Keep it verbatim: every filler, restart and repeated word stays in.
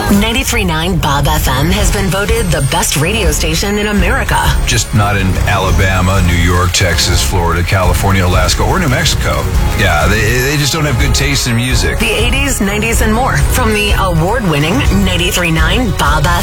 ninety-three point nine Bob F M has been voted the best radio station in America. Just not in Alabama, New York, Texas, Florida, California, Alaska, or New Mexico. Yeah, they, they just don't have good taste in music. The eighties, nineties, and more from the award-winning ninety-three point nine Bob F M.